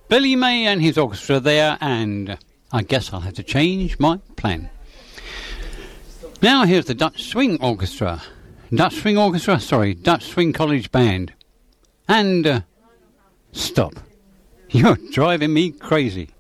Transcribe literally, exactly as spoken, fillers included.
Billy May and his orchestra there, and I guess I'll have to change my plan. Now here's the Dutch Swing Orchestra. Dutch Swing Orchestra, sorry, Dutch Swing College Band. And, uh, stop. You're driving me crazy.